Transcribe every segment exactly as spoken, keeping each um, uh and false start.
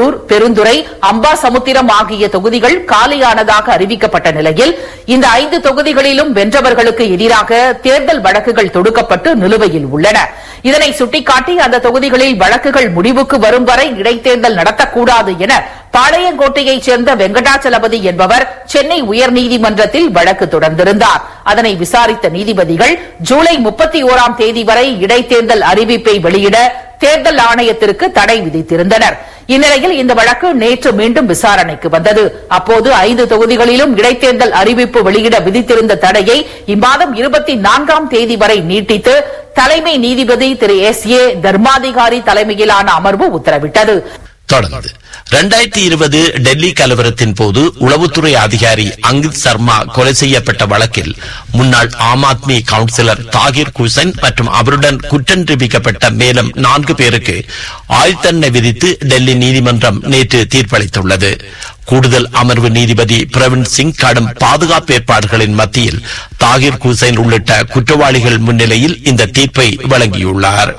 திருப்பத்தூர், பெருந்துறை, அம்பாசமுத்திரம் ஆகிய தொகுதிகள் காலியானதாக அறிவிக்கப்பட்ட நிலையில் இந்த ஐந்து தொகுதிகளிலும் வென்றவர்களுக்கு எதிராக தேர்தல் வழக்குகள் தொடுக்கப்பட்டு நிலுவையில் உள்ளன. இதனை சுட்டிக்காட்டி அந்த தொகுதிகளில் வழக்குகள் முடிவுக்கு வரும் வரை இடைத்தேர்தல் நடத்தக்கூடாது என பாளையங்கோட்டையைச் சேர்ந்த வெங்கடாச்சலபதி என்பவர் சென்னை உயர்நீதிமன்றத்தில் வழக்கு தொடர்ந்திருந்தார். அதனை விசாரித்த நீதிபதிகள் ஜூலை முப்பத்தி ஓராம் தேதி வரை இடைத்தேர்தல் அறிவிப்பை வெளியிட தேர்தல் ஆணையத்திற்கு தடை விதித்திருந்தனர். இந்நிலையில் இந்த வழக்கு நேற்று மீண்டும் விசாரணைக்கு வந்தது. அப்போது ஐந்து தொகுதிகளிலும் இடைத்தேர்தல் அறிவிப்பு வெளியிட விதித்திருந்த தடையை இம்மாதம் இருபத்தி நான்காம் தேதி வரை நீட்டித்து தலைமை நீதிபதி திரு எஸ் ஏ தர்மாதிகாரி தலைமையிலான அமர்வு உத்தரவிட்டது. தொடர்ந்து இரண்டாயிரத்தி இருபது டெல்லி கலவரத்தின் போது உளவுத்துறை அதிகாரி அங்கித் சர்மா கொலை செய்யப்பட்ட வழக்கில் முன்னாள் ஆம் ஆத்மி கவுன்சிலர் தாகிர் ஹுசைன் மற்றும் அவருடன் குற்றம் தெரிவிக்கப்பட்ட மேலும் நான்கு பேருக்கு ஆயுள் தண்டனை விதித்து டெல்லி நீதிமன்றம் நேற்று தீர்ப்பளித்துள்ளது. கூடுதல் அமர்வு நீதிபதி பிரவீன் சிங் கடும் பாதுகாப்பு ஏற்பாடுகளின் மத்தியில் தாகிர் ஹுசைன் உள்ளிட்ட குற்றவாளிகள் முன்னிலையில் இந்த தீர்ப்பை வழங்கியுள்ளார்.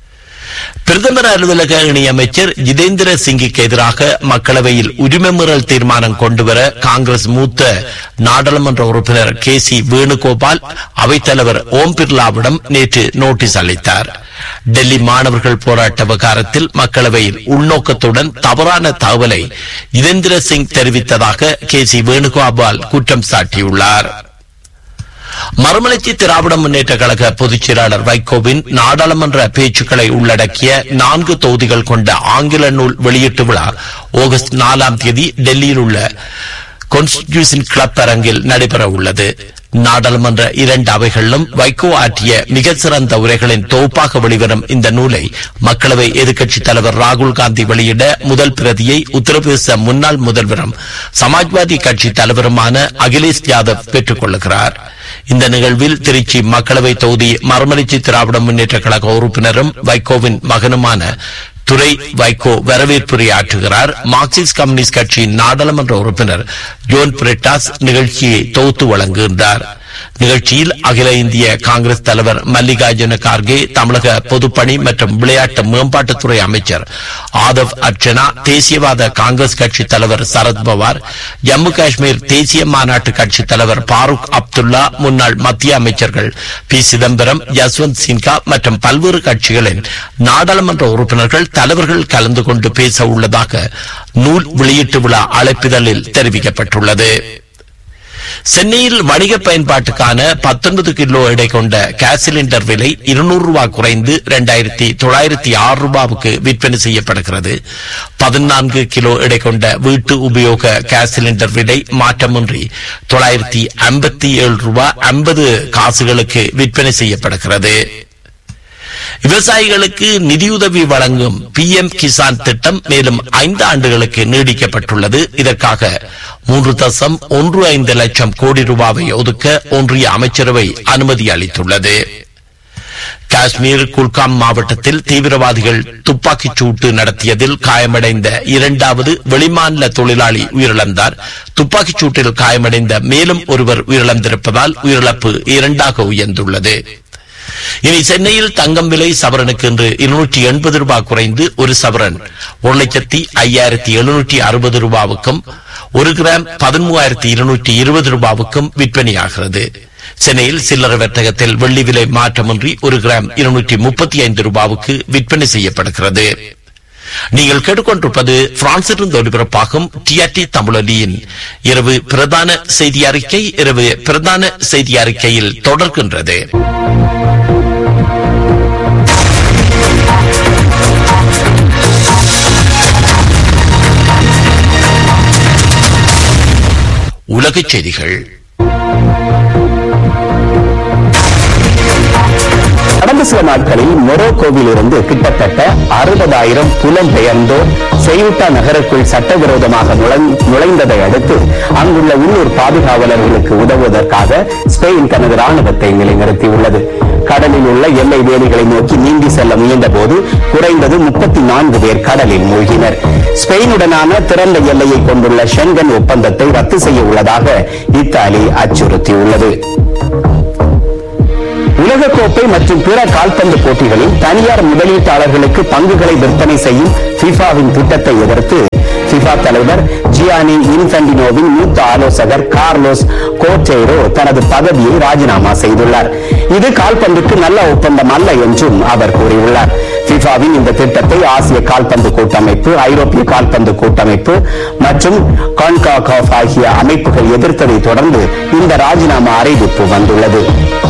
பிரதமர் அலுவலக இணையமைச்சர் ஜிதேந்திர சிங்கிற்கு எதிராக மக்களவையில் உரிமை மீறல் தீர்மானம் கொண்டுவர காங்கிரஸ் மூத்த நாடாளுமன்ற உறுப்பினர் கே சி வேணுகோபால் அவைத்தலைவர் ஓம் பிர்லாவிடம் நேற்று நோட்டீஸ் அளித்தார். டெல்லி மாணவர்கள் போராட்ட விவகாரத்தில் மக்களவையில் உள்நோக்கத்துடன் தவறான தகவலை ஜிதேந்திர சிங் தெரிவித்ததாக கே சி வேணுகோபால் குற்றம் சாட்டியுள்ளார். மறுமலர்ச்சி திராவிட முன்னேற்ற கழக பொதுச் செயலாளர் வைகோவின் நாடாளுமன்ற பேச்சுக்களை உள்ளடக்கிய நான்கு தொகுதிகள் கொண்ட ஆங்கில நூல் வெளியீட்டு விழா ஆகஸ்ட் நாலாம் தேதி டெல்லியில் உள்ள கான்ஸ்டிடியூஷன் கிளப் அரங்கில் நடைபெற உள்ளது. நாடாளுமன்ற இரண்டு அவைகளிலும் வைகோ ஆற்றிய மிக சிறந்த உரைகளின் தொகுப்பாக வெளிவரும் இந்த நூலை மக்களவை எதிர்க்கட்சித் தலைவர் ராகுல் காந்தி வெளியிட முதல் பிரதியை உத்தரப்பிரதேச முன்னாள் முதல்வரும் சமாஜ்வாதி கட்சி தலைவருமான அகிலேஷ் யாதவ் பெற்றுக் கொள்கிறார். இந்த நிகழ்வில் திருச்சி மக்களவை தொகுதி மறுமலர்ச்சி திராவிட முன்னேற்ற கழக உறுப்பினரும் வைகோவின் மகனுமான துரை வைகோ வரவேற்புரையாற்றுகிறார். மார்க்சிஸ்ட் கம்யூனிஸ்ட் கட்சியின் நாடாளுமன்ற உறுப்பினர் ஜோன் பிரெட்டாஸ் நிகழ்ச்சியை தொகுத்து வழங்குகின்றார். நிகழ்ச்சியில் அகில இந்திய காங்கிரஸ் தலைவர் மல்லிகார்ஜுன கார்கே, தமிழக பொதுப்பணி மற்றும் விளையாட்டு மேம்பாட்டுத்துறை அமைச்சர் ஆதவ் அர்ச்சனா, தேசியவாத காங்கிரஸ் கட்சி தலைவர் சரத்பவார், ஜம்மு காஷ்மீர் தேசிய மாநாட்டு கட்சி தலைவர் பாரூக் அப்துல்லா, முன்னாள் மத்திய அமைச்சர்கள் பி சிதம்பரம், யஸ்வந்த் சின்ஹா மற்றும் பல்வேறு கட்சிகளின் நாடாளுமன்ற உறுப்பினர்கள் தலைவர்கள் கலந்து கொண்டு பேச உள்ளதாக நூல் வெளியீட்டு விழா அழைப்பிதழில் தெரிவிக்கப்பட்டுள்ளது. சென்னையில் வணிக பயன்பாட்டுக்கான பத்தொன்பது கிலோ எடை கொண்ட கேஸ் சிலிண்டர் விலை இருநூறு ரூபாய் குறைந்து இரண்டாயிரத்தி தொள்ளாயிரத்தி ஆறு ரூபாவுக்கு விற்பனை செய்யப்படுகிறது. பதினான்கு கிலோ எடை கொண்ட வீட்டு உபயோக கேஸ் சிலிண்டர் விலை மாற்றமின்றி தொள்ளாயிரத்தி ஐம்பத்தி ஏழு ரூபாய் ஐம்பது காசுகளுக்கு விற்பனை செய்யப்படுகிறது. விவசாயிகளுக்கு நிதியுதவி வழங்கும் பி எம் கிசான் திட்டம் மேலும் ஐந்து ஆண்டுகளுக்கு நீடிக்கப்பட்டுள்ளது. இதற்காக மூன்று தசம் ஒன்று ஐந்து லட்சம் கோடி ரூபாவை ஒதுக்க ஒன்றிய அமைச்சரவை அனுமதி அளித்துள்ளது. காஷ்மீர் குல்காம் மாவட்டத்தில் தீவிரவாதிகள் துப்பாக்கிச் சூட்டு நடத்தியதில் காயமடைந்த இரண்டாவது வெளிமாநில தொழிலாளி உயிரிழந்தார். துப்பாக்கிச் சூட்டில் காயமடைந்த மேலும் ஒருவர் உயிரிழந்திருப்பதால் உயிரிழப்பு இரண்டாக உயர்ந்துள்ளது. இனி சென்னையில் தங்கம் விலை சவரனுக்கு இன்று இருநூற்றி எண்பது ரூபாய் குறைந்து ஒரு சவரன் ஒரு லட்சத்தி ஐயாயிரத்தி எழுநூற்றி அறுபது ரூபாவுக்கும் ஒரு கிராம் பதிமூவாயிரத்தி இருநூற்றி இருபது ரூபாவுக்கும் விற்பனையாகிறது. சென்னையில் சில்லறை வர்த்தகத்தில் வெள்ளி விலை மாற்றமின்றி ஒரு கிராம் இருநூற்றி முப்பத்தி ஐந்து ரூபாவுக்கு விற்பனை செய்யப்படுகிறது. நீங்கள் கேட்டுக்கொண்டிருப்பது பிரான்சிலிருந்து ஒலிபரப்பாகும் டிஆர்டி தமிழொலியின் இரவு பிரதான செய்தி அறிக்கை. இரவு பிரதான செய்தி அறிக்கையில் தொடர்கின்றது. உலகச் செய்திகள். கடந்த சில நாட்களில் மொரோக்கோவில் இருந்து கிட்டத்தட்ட அறுபதாயிரம் புலம்பெயர்ந்தோர் செயூட்டா நகருக்குள் சட்டவிரோதமாக நுழைந்ததை அடுத்து அங்குள்ள உள்ளூர் பாதுகாவலர்களுக்கு உதவுவதற்காக ஸ்பெயின் தனது ராணுவத்தை நிலைநிறுத்தியுள்ளது. கடலில் உள்ள எல்லை வேலிகளை நோக்கி நீந்தி செல்ல முயன்ற போது குறைந்தது முப்பத்தி நான்கு பேர் கடலில் மூழ்கினர். ஸ்பெயினுடனான திறந்த எல்லையை கொண்டுள்ள ஷெங்கன் ஒப்பந்தத்தை ரத்து செய்ய உள்ளதாக இத்தாலி அச்சுறுத்தியுள்ளது. உலகக்கோப்பை மற்றும் பிற கால்பந்து போட்டிகளில் தனியார் முதலீட்டாளர்களுக்கு பங்குகளை விற்பனை செய்யும் ஃபிஃபாவின் திட்டத்தை எதிர்த்து தலைவர் ஜியானி இன்ஃபென்டினோவின் மூத்த ஆலோசகர் கார்லோஸ் கோர்டேரோ தனது பதவியை ராஜினாமா செய்துள்ளார். இது கால்பந்துக்கு நல்ல ஒப்பந்தம் அல்ல என்றும் அவர் கூறியுள்ளார். ஃபிஃபாவின் இந்த திட்டத்தை ஆசிய கால்பந்து கூட்டமைப்பு, ஐரோப்பிய கால்பந்து கூட்டமைப்பு மற்றும் கான்காகாஃப் ஆகிய அமைப்புகள் எதிர்த்ததை தொடர்ந்து இந்த ராஜினாமா அறிவிப்பு வந்துள்ளது.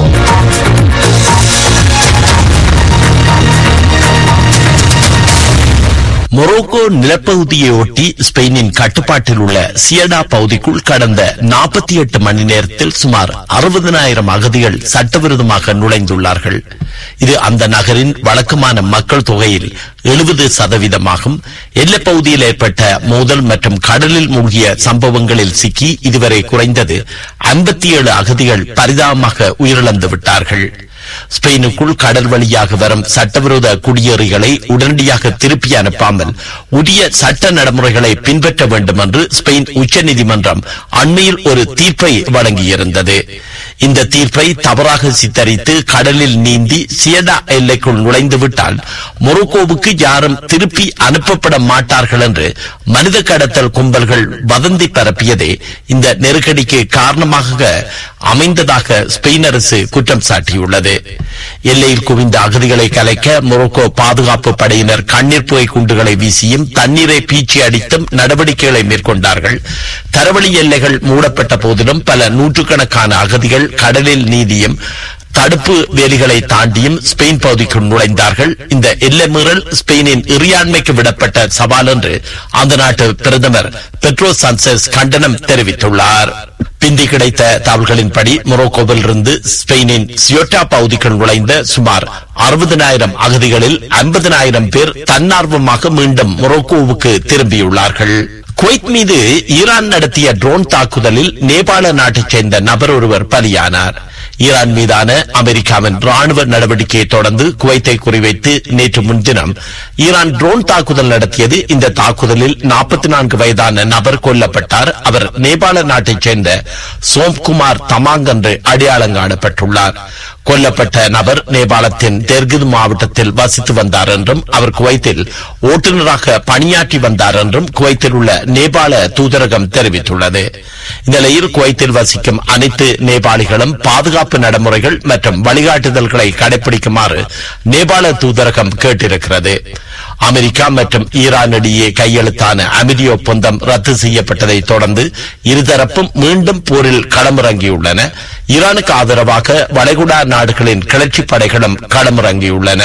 மொரோக்கோ நிலப்பகுதியை ஒட்டி ஸ்பெயினின் கட்டுப்பாட்டில் உள்ள சியடா பகுதிக்குள் கடந்த நாற்பத்தி எட்டு மணி நேரத்தில் சுமார் அறுபதனாயிரம் அகதிகள் சட்டவிரோதமாக நுழைந்துள்ளார்கள். இது அந்த நகரின் வழக்கமான மக்கள் தொகையில் எழுபது சதவீதமாகும். எல்லைப் பகுதியில் ஏற்பட்ட மோதல் மற்றும் கடலில் மூழ்கிய சம்பவங்களில் சிக்கி இதுவரை குறைந்தது ஐம்பத்தி ஏழு அகதிகள் பரிதாபமாக உயிரிழந்து விட்டார்கள். ஸ்பெயினுக்குள் கடல் வழியாக வரும் சட்டவிரோத குடியேறிகளை உடனடியாக திருப்பி அனுப்பாமல் உரிய சட்ட நடைமுறைகளை பின்பற்ற வேண்டும் என்று ஸ்பெயின் உச்சநீதிமன்றம் அண்மையில் ஒரு தீர்ப்பை வழங்கியிருந்தது. இந்த தீர்ப்பை தவறாக சித்தரித்து கடலில் நீந்தி சியடா எல்லைக்குள் நுழைந்துவிட்டால் மொரோக்கோவுக்கு யாரும் திருப்பி அனுப்பப்பட மாட்டார்கள் என்று மனித கடத்தல் கும்பல்கள் வதந்தி பரப்பியதே இந்த நெருக்கடிக்கு காரணமாக அமைந்ததாக ஸ்பெயின் அரசு குற்றம் சாட்டியுள்ளது. எல்லையில் குவிந்த அகதிகளை கலைக்க மொரோக்கோ பாதுகாப்பு படையினர் கண்ணீர் புகை குண்டுகளை வீசியும் தண்ணீரை பீச்சி அடித்தும் நடவடிக்கைகளை மேற்கொண்டார்கள். தரவழி எல்லைகள் மூடப்பட்ட போதிலும் பல நூற்றுக்கணக்கான அகதிகள் கடலில் நீந்தியும் தடுப்பு வேலிகளை தாண்டியும் ஸ்பெயின் பகுதிக்குள் நுழைந்தார்கள். இந்த எல்லை மீறல் ஸ்பெயினின் இறையாண்மைக்கு விடப்பட்ட சவால் என்று அந்த நாட்டு பிரதமர் பெட்ரோ சாnchez கண்டனம் தெரிவித்துள்ளார். பிந்தி கிடைத்த தகவல்களின்படி மொரோக்கோவில் இருந்து ஸ்பெயினின் சியோட்டா பகுதிக்குள் நுழைந்த சுமார் அறுபதனாயிரம் அகதிகளில் ஐம்பதனாயிரம் பேர் தன்னார்வமாக மீண்டும் மொரோக்கோவுக்கு திரும்பியுள்ளார்கள். குவைத் மீது ஈரான் நடத்திய ட்ரோன் தாக்குதலில் நேபாள நாட்டைச் சேர்ந்த நபர் ஒருவர் பலியானார். ஈரான் மீதான அமெரிக்காவின் ராணுவ நடவடிக்கையை தொடர்ந்து குவைத்தை குறிவைத்து நேற்று முன்தினம் ஈரான் ட்ரோன் தாக்குதல் நடத்தியது. இந்த தாக்குதலில் நாற்பத்தி நான்கு வயதான நபர் கொல்லப்பட்டார். அவர் நேபாள நாட்டைச் சேர்ந்த சோம்குமார் தமாங் என்று அடையாளம் காணப்பட்டுள்ளார். கொல்லப்பட்ட நபர் நேபாளத்தின் தெர்கிது மாவட்டத்தில் வசித்து வந்தார் என்றும் அவர் குவைத்தில் ஓட்டுநராக பணியாற்றி வந்தார் என்றும் குவைத்தில் உள்ள நேபாள தூதரகம் தெரிவித்துள்ளது. இந்நிலையில் குவைத்தில் வசிக்கும் அனைத்து நேபாளிகளும் பாதுகாப்பு நடைமுறைகள் மற்றும் வழிகாட்டுதல்களை கடைபிடிக்குமாறு நேபாள தூதரகம் கேட்டிருக்கிறது. அமெரிக்கா மற்றும் ஈரான் இடையே கையெழுத்தான அமைதி ஒப்பந்தம் ரத்து செய்யப்பட்டதை தொடர்ந்து இருதரப்பும் மீண்டும் போரில் களமிறங்கியுள்ளன. ஈரானுக்கு ஆதரவாக வளைகுடா நாடுகளின் கிளர்ச்சி படைகளும் களமிறங்கியுள்ளன.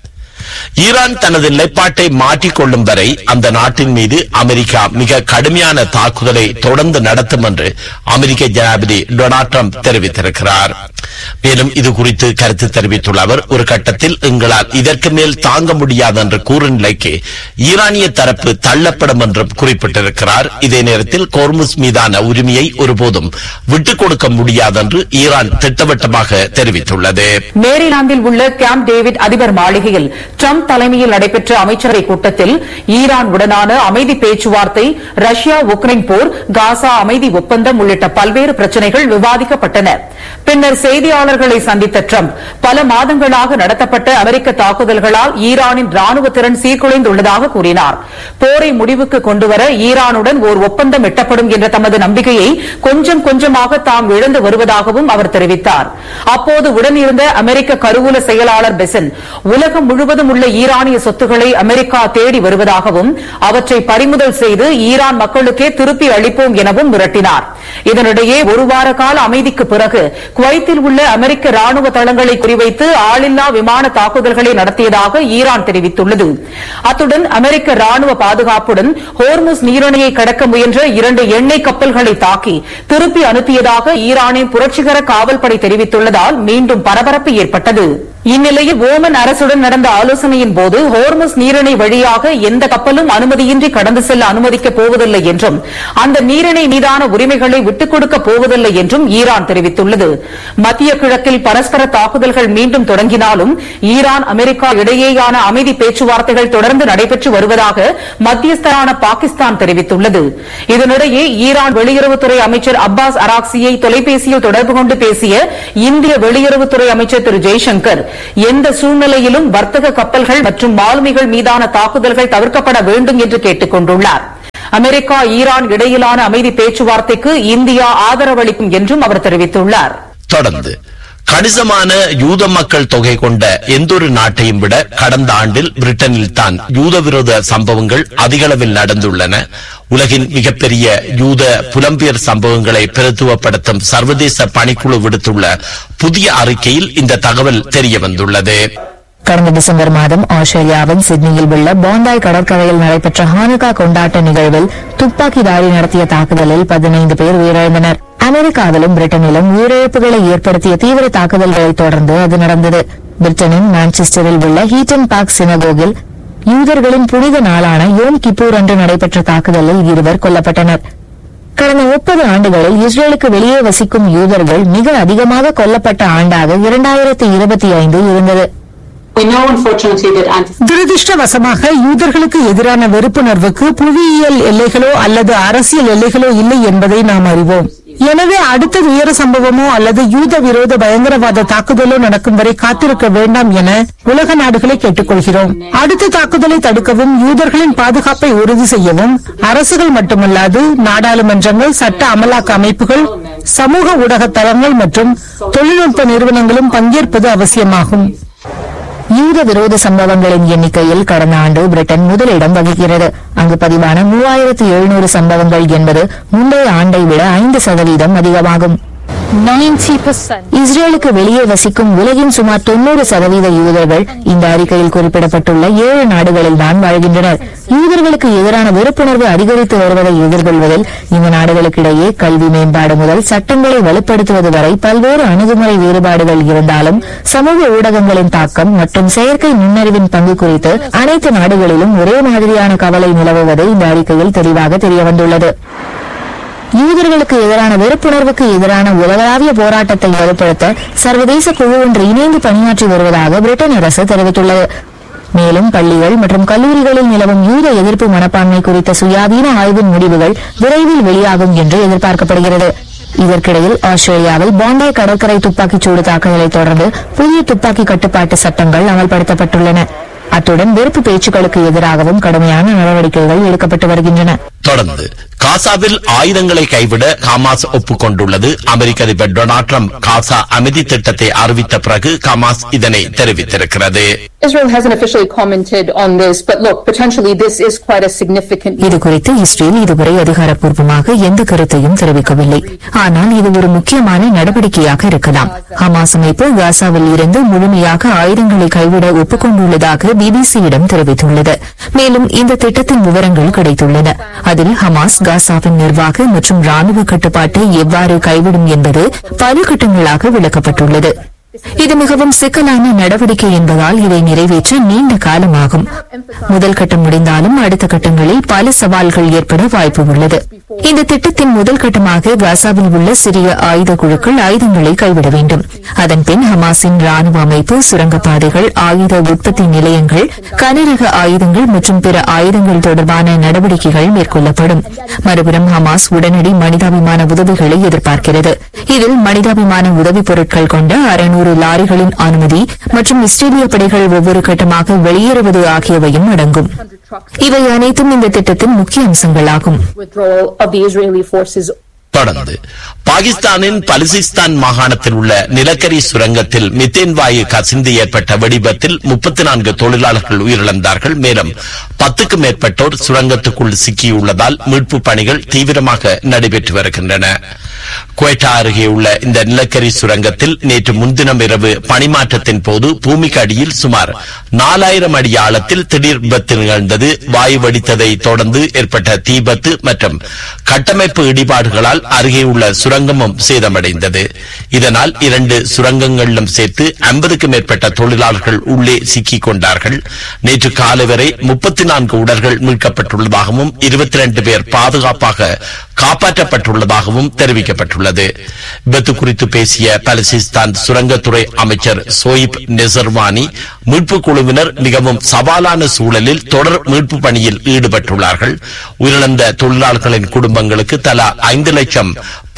ஈரான் தனது நிலைப்பாட்டை மாற்றிக் கொள்ளும் வரை அந்த நாட்டின் மீது அமெரிக்கா மிக கடுமையான தாக்குதலை தொடர்ந்து நடத்தும் என்று அமெரிக்க ஜனாதிபதி டொனால்ட் ட்ரம்ப் தெரிவித்திருக்கிறார். மேலும் இது குறித்து கருத்து தெரிவித்துள்ள அவர், ஒரு கட்டத்தில் எங்களால் இதற்கு மேல் தாங்க முடியாது என்று கூறும் நிலைக்கு ஈரானிய தரப்பு தள்ளப்படும் என்றும் குறிப்பிட்டிருக்கிறார். இதே நேரத்தில் கோர்முஸ் மீதான உரிமையை ஒருபோதும் விட்டுக் கொடுக்க முடியாது என்று ஈரான் திட்டவட்டமாக தெரிவித்துள்ளது. மேரிலாந்தில் உள்ள கேம்ப் டேவிட் அதிபர் மாளிகையில் ட்ரம்ப் தலைமையில் நடைபெற்ற அமைச்சரவை கூட்டத்தில் ஈரான் உடனான அமைதி பேச்சுவார்த்தை, ரஷ்யா உக்ரைன் போர், காசா அமைதி ஒப்பந்தம் உள்ளிட்ட பல்வேறு பிரச்சினைகள் விவாதிக்கப்பட்டன. பின்னர் செய்தியாளர்களை சந்தித்த ட்ரம்ப் பல மாதங்களாக நடத்தப்பட்ட அமெரிக்க தாக்குதல்களால் ஈரானின் ராணுவ திறன் சீர்குலைந்துள்ளதாக கூறினார். போரை முடிவுக்கு கொண்டுவர ஈரானுடன் ஓர் ஒப்பந்தம் எட்டப்படும் என்ற தமது நம்பிக்கையை கொஞ்சம் கொஞ்சமாக தாம் இழந்து வருவதாகவும் அவர் தெரிவித்தார். அப்போது உடனிருந்த அமெரிக்க கருவூல செயலாளர் பெசன் உலகம் முழுவதும் உள்ள ஈரானிய சொத்துக்களை அமெரிக்கா தேடி வருவதாகவும் அவற்றை பறிமுதல் செய்து ஈரான் மக்களுக்கே திருப்பி அளிப்போம் எனவும் மிரட்டினார். இதனிடையே ஒரு வார கால அமைதிக்கு பிறகு குவைத்தில் உள்ள அமெரிக்க ராணுவ தளங்களை குறிவைத்து ஆளில்லா விமான தாக்குதல்களை நடத்தியதாக ஈரான் தெரிவித்துள்ளது. அத்துடன் அமெரிக்க ராணுவ பாதுகாப்புடன் ஹோர்முஸ் நீரிணையை கடக்க முயன்ற இரண்டு எண்ணெய் கப்பல்களை தாக்கி திருப்பி அனுப்பியதாக ஈரானின் புரட்சிகர காவல்படை தெரிவித்துள்ளதால் மீண்டும் பரபரப்பு ஏற்பட்டது. இந்நிலையில் ஓமன் அரசுடன் நடந்த ஆலோசனையின் போது ஹோர்முஸ் நீரிணை வழியாக எந்த கப்பலும் அனுமதியின்றி கடந்து செல்ல அனுமதிக்கப் போவதில்லை என்றும் அந்த நீரிணை மீதான உரிமைகளை விட்டுக் கொடுக்கப் போவதில்லை என்றும் ஈரான் தெரிவித்துள்ளது. மத்திய கிழக்கில் பரஸ்பர தாக்குதல்கள் மீண்டும் தொடங்கினாலும் ஈரான் அமெரிக்கா இடையேயான அமைதி பேச்சுவார்த்தைகள் தொடர்ந்து நடைபெற்று வருவதாக மத்தியஸ்தரான பாகிஸ்தான் தெரிவித்துள்ளது. இதனிடையே ஈரான் வெளியுறவுத்துறை அமைச்சர் அப்பாஸ் அராக்சியை தொலைபேசியில் தொடர்பு கொண்டு பேசிய இந்திய வெளியுறவுத்துறை அமைச்சர் திரு ஜெய்சங்கர் எந்த சூழ்நிலையிலும் வர்த்தக கப்பல்கள் மற்றும் மாலுமிகள் மீதான தாக்குதல்கள் தவிர்க்கப்பட வேண்டும் என்று கேட்டுக் கொண்டுள்ளார். அமெரிக்கா ஈரான் இடையிலான அமைதி பேச்சுவார்த்தைக்கு இந்தியா ஆதரவளிக்கும் என்றும் அவர் தெரிவித்துள்ளார். தொடர்ந்து கணிசமான யூத மக்கள் தொகை கொண்ட எந்தொரு நாட்டையும் விட கடந்த ஆண்டில் பிரிட்டனில் தான் யூத விரோத சம்பவங்கள் அதிகளவில் நடந்துள்ளன. உலகின் மிகப்பெரிய யூத புலம்பெயர் சம்பவங்களை பிரதித்துவப்படுத்தும் சர்வதேச பணிக்குழு விடுத்துள்ள புதிய அறிக்கையில் இந்த தகவல் தெரிய வந்துள்ளது. கடந்த டிசம்பர் மாதம் ஆஸ்திரேலியாவின் சிட்னியில் உள்ள பாண்டாய் கடற்கரையில் நடைபெற்ற ஹானுகா கொண்டாட்ட நிகழ்வில் துப்பாக்கிதாரி நடத்திய தாக்குதலில் பதினைந்து பேர் உயிரிழந்தனர். அமெரிக்காவிலும் பிரிட்டனிலும் உயிரிழப்புகளை ஏற்படுத்திய தீவிர தாக்குதல்களை தொடர்ந்து அது நடந்தது. பிரிட்டனின் மான்செஸ்டரில் உள்ள ஹீட்டன் பார்க் சினகோகில் யூதர்களின் புனித நாளான யோம் கிப்பூர் அன்று நடைபெற்ற தாக்குதலில் இருவர் கொல்லப்பட்டனர். கடந்த முப்பது ஆண்டுகளில் இஸ்ரேலுக்கு வெளியே வசிக்கும் யூதர்கள் மிக அதிகமாக கொல்லப்பட்ட ஆண்டாக இரண்டாயிரத்தி இருபத்தி ஐந்து இருந்தது. துரதிருஷ்டவசமாக யூதர்களுக்கு எதிரான வெறுப்புணர்வுக்கு புவியியல் எல்லைகளோ அல்லது அரசியல் எல்லைகளோ இல்லை என்பதை நாம் அறிவோம். எனவே அடுத்த துயர சம்பவமோ அல்லது யூத விரோத பயங்கரவாத தாக்குதலோ நடக்கும் வரை காத்திருக்க வேண்டாம் என உலக நாடுகளை கேட்டுக்கொள்கிறோம். அடுத்த தாக்குதலை தடுக்கவும் யூதர்களின் பாதுகாப்பை உறுதி செய்யவும் அரசுகள் மட்டுமல்லாது நாடாளுமன்றங்கள், சட்ட அமலாக்க அமைப்புகள், சமூக ஊடக தளங்கள் மற்றும் தொழில்நுட்ப நிறுவனங்களும் பங்கேற்பது அவசியமாகும். யூத விரோத சம்பவங்களின் எண்ணிக்கையில் கடந்த ஆண்டு பிரிட்டன் முதலிடம் வகிக்கிறது. அங்கு பதிவான மூவாயிரத்து எழுநூறு சம்பவங்கள் என்பது முந்தைய ஆண்டை விட ஐந்து சதவீதம் அதிகமாகும். இஸ்ரேலுக்கு வெளியே வசிக்கும் உலகின் சுமார் தொன்னூறு சதவீத யூதர்கள் இந்த அறிக்கையில் குறிப்பிடப்பட்டுள்ள ஏழு நாடுகளில் தான் வாழ்கின்றனர். யூதர்களுக்கு எதிரான வெறுப்புணர்வு அதிகரித்து வருவதை எதிர்கொள்வதில் இந்த நாடுகளுக்கிடையே கல்வி மேம்பாடு முதல் சட்டங்களை வலுப்படுத்துவது வரை பல்வேறு அணுகுமுறை வேறுபாடுகள் இருந்தாலும் சமூக ஊடகங்களின் தாக்கம் மற்றும் செயற்கை நுண்ணறிவின் பங்கு குறித்து அனைத்து நாடுகளிலும் ஒரே மாதிரியான கவலை நிலவுவது இந்த அறிக்கையில் தெளிவாக தெரியவந்துள்ளது. யூதர்களுக்கு எதிரான வெறுப்புணர்வுக்கு எதிரான உலகளாவிய போராட்டத்தை வலுப்படுத்த சர்வதேச குழு ஒன்று இணைந்து பணியாற்றி வருவதாக பிரிட்டன் அரசு தெரிவித்துள்ளது. மேலும் பள்ளிகள் மற்றும் கல்லூரிகளில் நிலவும் யூத எதிர்ப்பு மனப்பான்மை குறித்த சுயாதீன ஆய்வின் முடிவுகள் விரைவில் வெளியாகும் என்று எதிர்பார்க்கப்படுகிறது. இதற்கிடையில் ஆஸ்திரேலியாவில் பாண்டாய் கடற்கரை துப்பாக்கிச்சூடு தாக்குதலை தொடர்ந்து புதிய துப்பாக்கி கட்டுப்பாட்டு சட்டங்கள் அமல்படுத்தப்பட்டுள்ளன. அத்துடன் வெறுப்பு பேச்சுக்களுக்கு எதிராகவும் கடுமையான நடவடிக்கைகள் எடுக்கப்பட்டு வருகின்றன. தொடர்ந்து காசாவில் ஆயுதங்களை கைவிட ஹமாஸ் ஒப்புக்கொண்டுள்ளது. அமெரிக்க அதிபர் டொனால்ட் ட்ரம்ப் காசா அமைதி திட்டத்தை அறிவித்த பிறகு ஹமாஸ் இதனை தெரிவித்திருக்கிறது. இது குறித்து இஸ்ரேல் இதுவரை அதிகாரப்பூர்வமாக எந்த கருத்தையும் தெரிவிக்கவில்லை. ஆனால் இது ஒரு முக்கியமான நடவடிக்கையாக இருக்கலாம். ஹமாஸ் அமைப்பு காசாவில் இருந்து முழுமையாக ஆயுதங்களை கைவிட ஒப்புக்கொண்டுள்ளதாக பிபிசியிடம் தெரிவித்துள்ளது. மேலும் இந்த திட்டத்தின் விவரங்கள் கிடைத்துள்ளன. அதில் ஹமாஸ் காசாவின் நிர்வாக மற்றும் ராணுவ கட்டுப்பாட்டை எவ்வாறு கைவிடும் என்பது பல கட்டங்களாக விளக்கப்பட்டுள்ளது. இது மிகவும் சிக்கலான நடவடிக்கை என்பதால் இதை நிறைவேற்ற நீண்ட காலமாகும். முதல் கட்டம் முடிந்தாலும் அடுத்த கட்டங்களில் பல சவால்கள் ஏற்பட வாய்ப்பு உள்ளது. இந்த திட்டத்தின் முதல் கட்டமாக காசாவில் உள்ள சிறிய ஆயுத குழுக்கள் ஆயுதங்களை கைவிட வேண்டும். அதன்பின் ஹமாஸின் ராணுவ அமைப்பு, சுரங்கப்பாதைகள், ஆயுத உற்பத்தி நிலையங்கள், கனரக ஆயுதங்கள் மற்றும் பிற ஆயுதங்கள் தொடர்பான நடவடிக்கைகள் மேற்கொள்ளப்படும். மறுபுறம் ஹமாஸ் உடனடி மனிதாபிமான உதவிகளை எதிர்பார்க்கிறது. இதில் மனிதாபிமான உதவி பொருட்கள் கொண்ட அறுநூறு லாரிகளின் அனுமதி மற்றும் இஸ்ரேலிய படைகள் ஒவ்வொரு கட்டமாக வெளியேறுவது ஆகியவையும் அடங்கும். இவை அனைத்தும் இந்த திட்டத்தின் முக்கிய அம்சங்களாகும். தொடர்ந்து பாகிஸ்தானின் பலுசிஸ்தான் மாகாணத்தில் உள்ள நிலக்கரி சுரங்கத்தில் மித்தேன் வாயு கசிந்து ஏற்பட்ட வெடிபத்தில் முப்பத்தி நான்கு தொழிலாளர்கள் உயிரிழந்தார்கள். மேலும் பத்துக்கும் மேற்பட்டோர் சுரங்கத்துக்குள் சிக்கியுள்ளதால் மீட்பு பணிகள் தீவிரமாக நடைபெற்று வருகின்றன. குவேட்டா அருகே உள்ள இந்த நிலக்கரி சுரங்கத்தில் நேற்று முன்தினம் இரவு பணிமாற்றத்தின் போது பூமிக்கு அடியில் சுமார் நாலாயிரம் அடி ஆழத்தில் திடீர் விபத்து நிகழ்ந்தது. வாயு வெடித்ததை தொடர்ந்து ஏற்பட்ட தீபத்து மற்றும் கட்டமைப்பு இடிபாடுகளால் அருகே உள்ள சுரங்கமும் சேதமடைந்தது. இதனால் இரண்டு சுரங்கங்களிலும் சேர்த்து ஐம்பதுக்கும் மேற்பட்ட தொழிலாளர்கள் உள்ளே சிக்கிக் கொண்டார்கள். நேற்று காலை வரை முப்பத்தி நான்கு உடல்கள் மீட்கப்பட்டுள்ளதாகவும் இருபத்தி இரண்டு பேர் பாதுகாப்பாக காப்பாற்றப்பட்டுள்ளதாகவும் தெரிவிக்கப்பட்டுள்ளது. விபத்து குறித்து பேசிய பலுசிஸ்தான் சுரங்கத்துறை அமைச்சர் சோயிப் நெசர்வானி, மீட்பு குழுவினர் மிகவும் சவாலான சூழலில் தொடர் மீட்பு பணியில் ஈடுபட்டுள்ளார்கள். உயிரிழந்த தொழிலாளர்களின் குடும்பங்களுக்கு தலா ஐந்து லட்சம்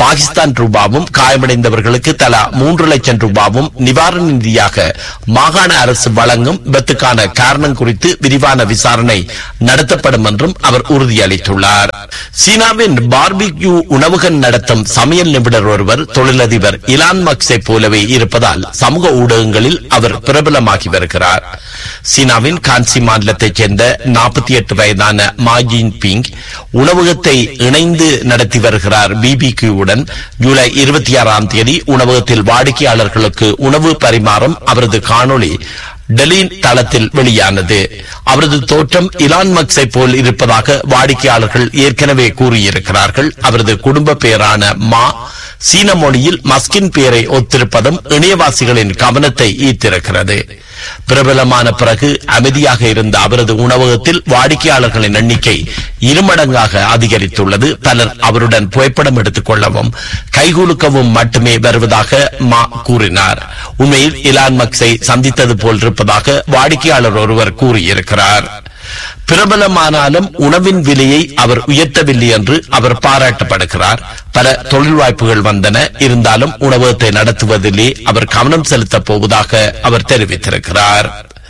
பாகிஸ்தான் ரூபாவும் காயமடைந்தவர்களுக்கு தலா மூன்று லட்சம் ரூபாவும் நிவாரண நிதியாக மாகாண அரசு வழங்கும் விபத்துக்கான காரணம் குறித்து விரிவான விசாரணை நடத்தப்படும் என்றும் அவர் உறுதியளித்துள்ளார். சீனாவின் பார்பிக்யூ உணவகம் நடத்தும் சமையல் நிபுணர் ஒருவர் தொழிலதிபர் இலான் மஸ்கை போலவே இருப்பதால் சமூக ஊடகங்களில் அவர் பிரபலமாகி வருகிறார். சீனாவின் கான்சி மாநிலத்தைச் சேர்ந்த நாற்பத்தி எட்டு வயதான மா ஜின்பிங் உணவகத்தை இணைந்து நடத்தி வருகிறார். பிபிக்யூவுடன் ஜூலை இருபத்தி ஆறாம் தேதி உணவகத்தில் வாடிக்கையாளர்களுக்கு உணவு பரிமாறும் அவரது காணொளி டெலின் தளத்தில் வெளியானது. அவரது தோற்றம் இலான் மஸ்கை போல் இருப்பதாக வாடிக்கையாளர்கள் ஏற்கனவே கூறியிருக்கிறார்கள். அவரது குடும்ப பெயரான மா சீன மொழியில் மஸ்கின் பெயரை ஒத்திருப்பதும் இணையவாசிகளின் கவனத்தை ஈர்த்திருக்கிறது. பிரபலமான பிறகு அமைதியாக இருந்த அவரது உணவகத்தில் வாடிக்கையாளர்களின் எண்ணிக்கை இருமடங்காக அதிகரித்துள்ளது. பலர் அவருடன் புகைப்படம் எடுத்துக் கொள்ளவும் கைகுலுக்கவும் மட்டுமே வருவதாக மா கூறினார். உண்மையில் இலான் மஸ்கை சந்தித்தது போல் இருப்பதாக வாடிக்கையாளர் ஒருவர் கூறியிருக்கிறார். பிரபலமானாலும் உணவின் விலையை அவர் உயர்த்தவில்லை என்று அவர் பாராட்டப்படுகிறார். பல தொழில் வாய்ப்புகள் வந்தன, இருந்தாலும் உணவகத்தை நடத்துவதிலே அவர் கவனம் செலுத்தப் போவதாக அவர் தெரிவித்திருக்கிறார்.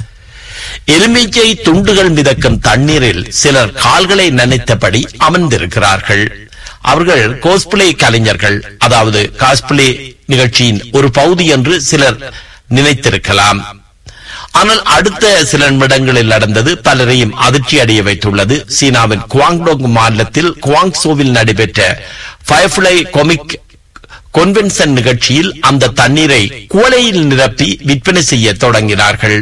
எலுமிச்சை துண்டுகள் மிதக்கும் தண்ணீரில் சிலர் கால்களை நனைத்தபடி அமர்ந்திருக்கிறார்கள். அவர்கள் கோஸ்பிளே கலைஞர்கள், அதாவது காஸ்பிளே நிகழ்ச்சியின் ஒரு பகுதி என்று சிலர் நினைத்திருக்கலாம். ஆனால் அடுத்த சில நிமிடங்களில் நடந்தது பலரையும் அதிர்ச்சி அடைய வைத்துள்ளது. சீனாவின் குவாங்டோங் மாநிலத்தில் குவாங்சோவில் நடைபெற்ற ஃபயர்ஃபிளை கொமிக் கொன்வென்ஷன் நிகழ்ச்சியில் அந்த தண்ணீரை குவளையில் நிரப்பி விற்பனை செய்ய தொடங்கினார்கள்.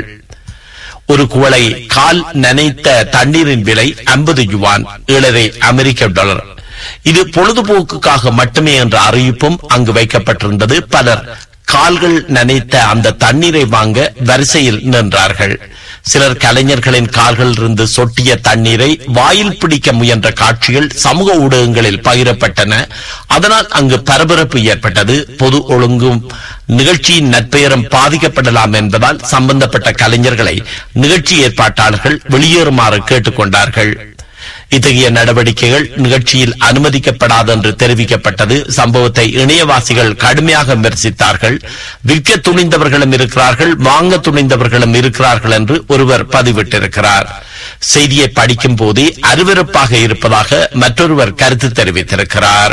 ஒரு குவளை கால் நனைத்த தண்ணீரின் விலை ஐம்பது யுவான், ஏழரை அமெரிக்க டாலர். இது பொழுதுபோக்குக்காக மட்டுமே என்ற அறிவிப்பும் அங்கு வைக்கப்பட்டிருந்தது. பலர் கால்கள் நனைத்த அந்த தண்ணீரை வாங்க வரிசையில் நின்றார்கள். சிலர் கலைஞர்களின் கால்களில் இருந்து சொட்டிய தண்ணீரை வாயில் பிடிக்க முயன்ற காட்சிகள் சமூக ஊடகங்களில் பகிரப்பட்டன. அதனால் அங்கு பரபரப்பு ஏற்பட்டது. பொது ஒழுங்கும் நிகழ்ச்சியின் நற்பெயரும் பாதிக்கப்படலாம் என்பதால் சம்பந்தப்பட்ட கலைஞர்களை நிகழ்ச்சி ஏற்பாட்டாளர்கள் வெளியேறுமாறு கேட்டுக்கொண்டார்கள். இத்தகைய நடவடிக்கைகள் நிகழ்ச்சியில் அனுமதிக்கப்படாது என்று தெரிவிக்கப்பட்டது. சம்பவத்தை இணையவாசிகள் கடுமையாக விமர்சித்தார்கள். விற்க துணிந்தவர்களும் இருக்கிறார்கள், வாங்க துணிந்தவர்களும் இருக்கிறார்கள் என்று ஒருவர் பதிவிட்டிருக்கிறார். செய்தியை படிக்கும் போதே அருவருப்பாக இருப்பதாக மற்றொருவர் கருத்து தெரிவித்திருக்கிறார்.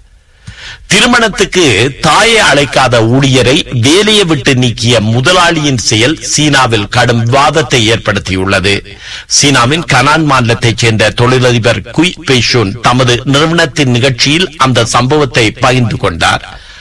திருமணத்துக்கு தாயை அழைக்காத ஊழியரை வேலையை விட்டு நீக்கிய முதலாளியின் செயல் சீனாவில் கடும் விவாதத்தை ஏற்படுத்தியுள்ளது. சீனாவின் கனான் மாநிலத்தைச் சேர்ந்த தொழிலதிபர் குய் பெய்ஷூன் தமது நிறுவனத்தின் நிகழ்ச்சியில் அந்த சம்பவத்தை பகிர்ந்து கொண்டார்.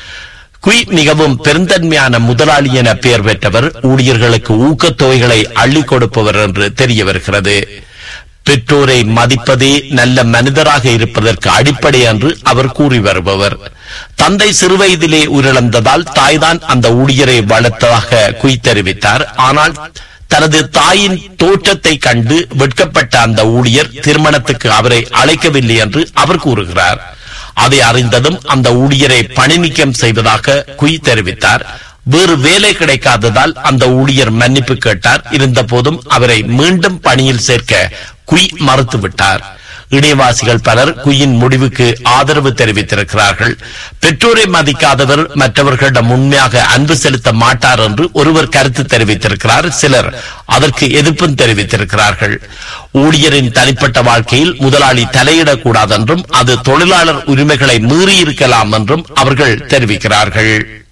குய் மிகவும் பெருந்தன்மையான முதலாளி என பெயர் பெற்றவர். ஊழியர்களுக்கு ஊக்கத்தொகைகளை அள்ளி கொடுப்பவர் என்று தெரிய வருகிறது. பெற்றோரை மதிப்பதே நல்ல மனிதராக இருப்பதற்கு அடிப்படை என்று அவர் கூறி வருபவர். தந்தை சிறுவயதிலே உயிரிழந்ததால் தாய்தான் அந்த ஊழியரை வளர்த்ததாக குய் தெரிவித்தார். ஆனால் தனது தாயின் தோற்றத்தை கண்டு வெட்கப்பட்ட அந்த ஊழியர் திருமணத்துக்கு அவரை அழைக்கவில்லை என்று அவர் கூறுகிறார். அதை அறிந்ததும் அந்த ஊழியரை பணி நீக்கம் செய்வதாக குய் தெரிவித்தார். வேறு வேலை கிடைக்காததால் அந்த ஊழியர் மன்னிப்பு கேட்டார். இருந்த போதும் அவரை மீண்டும் பணியில் சேர்க்க குய் மறுத்துவிட்டார். இணையவாசிகள் பலர் குயின் முடிவுக்கு ஆதரவு தெரிவித்திருக்கிறார்கள். பெற்றோரை மதிக்காதவர் மற்றவர்களிடம் உண்மையாக அன்பு செலுத்த மாட்டார் என்று ஒருவர் கருத்து தெரிவித்திருக்கிறார். சிலர் அதற்கு எதிர்ப்பும் தெரிவித்திருக்கிறார்கள். ஊழியரின் தனிப்பட்ட வாழ்க்கையில் முதலாளி தலையிடக்கூடாது என்றும் அது தொழிலாளர் உரிமைகளை மீறியிருக்கலாம் என்றும் அவர்கள் தெரிவிக்கிறார்கள்.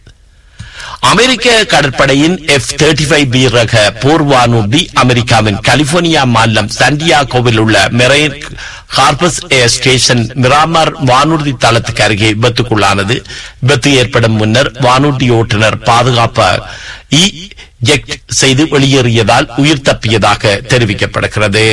அமெரிக்க கடற்படையின் எஃப் முப்பத்தி ஐந்து பி ரக போர் வானூர்தி அமெரிக்காவின் கலிபோர்னியா மாநிலம் சாண்டியாகோவில் உள்ள மெரைன் ஹார்பஸ் ஏர் ஸ்டேஷன் மிராமார் வானூர்தி தளத்துக்கு அருகே விபத்துக்குள்ளானது. விபத்து ஏற்படும் முன்னர் வானூர்தி ஓட்டுநர் பாதுகாப்பு இஜெக்ட் செய்து வெளியேறியதால் உயிர் தப்பியதாக தெரிவிக்கப்படுகிறது.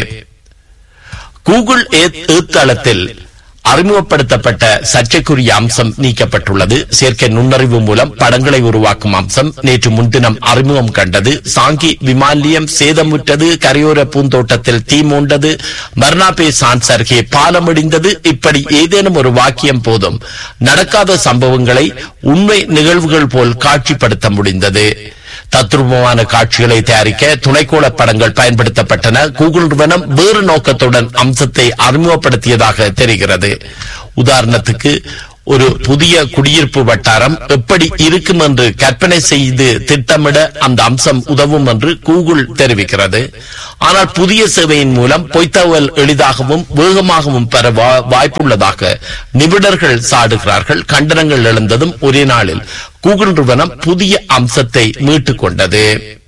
கூகுள் எர்த் தளத்தில் அறிமுகப்படுத்தப்பட்ட சர்ச்சைக்குரிய அம்சம் நீக்கப்பட்டுள்ளது. செயற்கை நுண்ணறிவு மூலம் படங்களை உருவாக்கும் அம்சம் நேற்று முன்தினம் அறிமுகம் கண்டது. சாங்கி விமானியம் சேதமுற்றது, கரையோர பூந்தோட்டத்தில் தீ மூண்டது, மர்னாபே சான்ஸ் அருகே பாலம் இடிந்தது. இப்படி ஏதேனும் ஒரு வாக்கியம் போதும் நடக்காத சம்பவங்களை உண்மை நிகழ்வுகள் போல் காட்சிப்படுத்த முடிந்தது. தத்ரூபமான காட்சிகளை தயாரிக்க துணைக்கோள படங்கள் பயன்படுத்தப்பட்டன. கூகுள் நிறுவனம் வேறு நோக்கத்துடன் அம்சத்தை அறிமுகப்படுத்தியதாக தெரிகிறது. உதாரணத்துக்கு ஒரு புதிய குடியிருப்பு வட்டாரம் எப்படி இருக்கும் என்று கற்பனை செய்து திட்டமிட அந்த அம்சம் உதவும் என்று கூகுள் தெரிவிக்கிறது. ஆனால் புதிய சேவையின் மூலம் பொய்த்தகவல் எளிதாகவும் வேகமாகவும் பெற வாய்ப்புள்ளதாக நிபுணர்கள் சாடுகிறார்கள். கண்டனங்கள் எழுந்ததும் ஒரே நாளில் கூகுள் நிறுவனம் புதிய அம்சத்தை மீட்டுக் கொண்டது.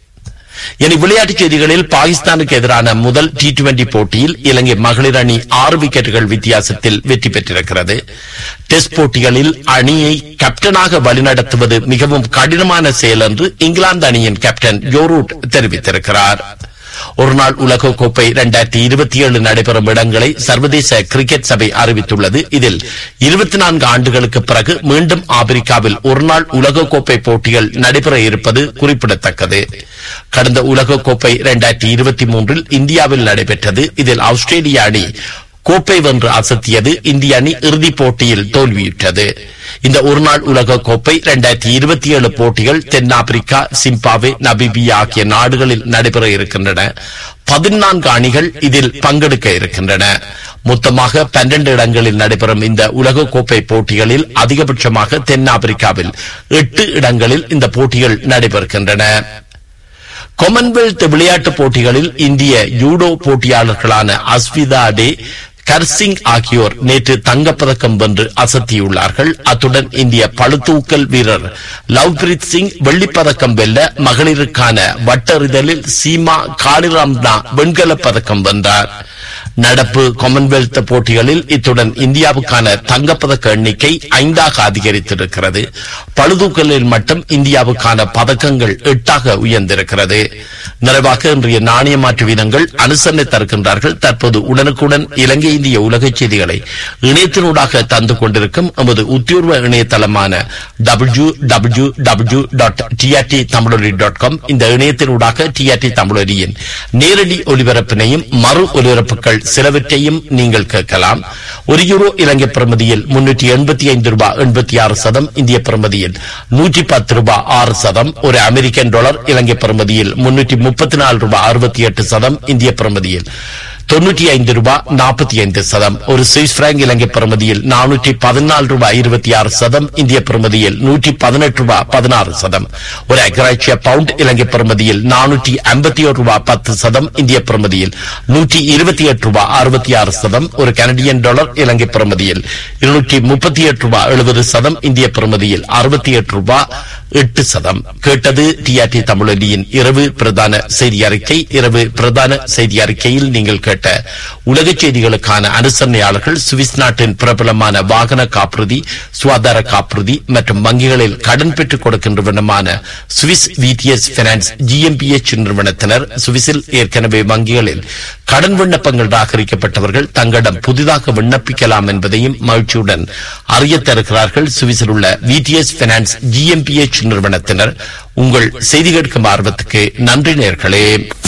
இனி விளையாட்டுச் செய்திகளில் பாகிஸ்தானுக்கு எதிரான முதல் டி டுவெண்டி போட்டியில் இலங்கை மகளிர் அணி ஆறு விக்கெட்டுகள் வித்தியாசத்தில் வெற்றி பெற்றிருக்கிறது. டெஸ்ட் போட்டிகளில் அணியை கேப்டனாக வழிநடத்துவது மிகவும் கடினமான செயல் என்று இங்கிலாந்து அணியின் கேப்டன் ஜோ ரூட் தெரிவித்திருக்கிறார். ஒருநாள் உலக கோப்பை இரண்டாயிரத்தி இருபத்தி ஏழு நடைபெறும் இடங்களை சர்வதேச கிரிக்கெட் சபை அறிவித்துள்ளது. இதில் இருபத்தி நான்கு ஆண்டுகளுக்கு பிறகு மீண்டும் ஆப்பிரிக்காவில் ஒருநாள் உலக கோப்பை போட்டிகள் நடைபெற இருப்பது குறிப்பிடத்தக்கது. கடந்த உலக கோப்பை இரண்டாயிரத்தி இருபத்தி மூன்றில் இந்தியாவில் நடைபெற்றது. இதில் ஆஸ்திரேலிய அணி கோப்பை வென்று அசத்தியது. இந்திய அணி இறுதிப் போட்டியில் தோல்வியுற்றது. இந்த ஒருநாள் உலக கோப்பை இரண்டாயிரத்தி இருபத்தி ஏழு போட்டிகள் தென்னாப்பிரிக்கா, சிம்பாப்வே, நமீபியா ஆகிய நாடுகளில் நடைபெற இருக்கின்றன. பதினான்கு அணிகள் இதில் பங்கெடுக்க இருக்கின்றன. மொத்தமாக பன்னிரண்டு இடங்களில் நடைபெறும் இந்த உலக கோப்பை போட்டிகளில் அதிகபட்சமாக தென்னாப்பிரிக்காவில் எட்டு இடங்களில் இந்த போட்டிகள் நடைபெறுகின்றன. காமன்வெல்த் விளையாட்டுப் போட்டிகளில் இந்திய ஜூடோ போட்டியாளர்களான அஸ்விதா டே, கர்சிங் ஆகியோர் நேற்று தங்கப்பதக்கம் வென்று அசத்தியுள்ளார்கள். அத்துடன் இந்திய பளுதூக்கல் வீரர் லவ்பிரீத் சிங் வெள்ளிப்பதக்கம் வெல்ல மகளிருக்கான வட்டெறிதலில் சீமா காளிராம்னா வெண்கலப் பதக்கம் வென்றார். நடப்பு காமன்வெல்த் போட்டிகளில் இத்துடன் இந்தியாவுக்கான தங்கப்பதக்க எண்ணிக்கை ஐந்தாக அதிகரித்திருக்கிறது. பளுதூக்கலில் மட்டும் இந்தியாவுக்கான பதக்கங்கள் எட்டாக உயர்ந்திருக்கிறது. நிறைவாக இன்றைய நாணய மாற்று வீதங்கள் அனுசரணை தருகின்றார்கள். தற்போது உடனுக்குடன் இலங்கை இந்திய உலக செய்திகளை இணையத்தினூடாக தந்து கொண்டிருக்கும் எமது உத்தியோர்வ இணையதளமான W W W dot TRT தமிழொலி டாட் காம் இந்த இணையத்தினூடாக டிஆர்டி தமிழொலியின் நேரடி ஒலிபரப்பினையும் மறு ஒலிபரப்புகள் சிலவற்றையும் நீங்கள் கேட்கலாம். ஒரு யூரோ இலங்கை பிரமதியில் முன்னூற்றி எண்பத்தி ஐந்து ரூபாய் எண்பத்தி ஆறு சதம், இந்திய பிரமதியில் நூற்றி பத்து ரூபாய் ஆறு சதம். ஒரு அமெரிக்கன் டாலர் இலங்கை பிரமதியில் முன்னூற்றி முப்பத்தி நாலு ரூபாய் அறுபத்தி எட்டு சதம், இந்திய பிரமதியில் தொன்னூற்றி ஐந்து ரூபாய் நாற்பத்தி ஐந்து சதம். ஒரு சுவிஸ் பிராங்க் இலங்கை பிரமதியில் நானூற்றி பதினாலு ரூபாய் இருபத்தி ஆறு சதம், இந்திய பிரமதியில் நூற்றி பதினெட்டு ரூபாய் பதினாறு சதம். ஒரு அக்ராட்சிய பவுண்ட் இலங்கை பிரமதியில் நானூற்றி ஐம்பத்தி ஒரு ரூபாய் பத்து சதம், இந்திய பிரமதியில் நூற்றி இருபத்தி எட்டு ரூபாய் அறுபத்தி ஆறு சதம். ஒரு கனடியன் டாலர் இலங்கை பிரமதியில் இருநூற்றி முப்பத்தி எட்டு ரூபாய் எழுபது சதம், இந்திய பிரமதியில் அறுபத்தி எட்டு ரூபாய் எட்டு சதம். கேட்டது டிஆர்டி தமிழொலியின் இரவு பிரதான செய்தி அறிக்கை. இரவு பிரதான செய்தி அறிக்கையில் நீங்கள் கேட்ட உலக செய்திகளுக்கான அனுசரணையாளர்கள் சுவிஸ் நாட்டின் பிரபலமான வாகன காப்புறுதி, சுகாதார காப்புறுதி மற்றும் வங்கிகளில் கடன் பெற்றுக் கொடுக்கின்றவனமான சுவிஸ் விடிஎஸ் பைனான்ஸ் ஜிஎம்பிஎச் நிறுவனத்தினர். சுவிஸில் ஏற்கனவே வங்கிகளில் கடன் விண்ணப்பங்கள் ராகரிக்கப்பட்டவர்கள் தங்களிடம் புதிதாக விண்ணப்பிக்கலாம் என்பதையும் மகிழ்ச்சியுடன் அறிய தருகிறார்கள். சுவிஸில் உள்ள விடிஎஸ் பைனான்ஸ் ஜிஎம்பிஎச் நிறுவனத்தினர். உங்கள் செய்தி கேட்கும் ஆர்வத்துக்கு நன்றி நேயர்களே.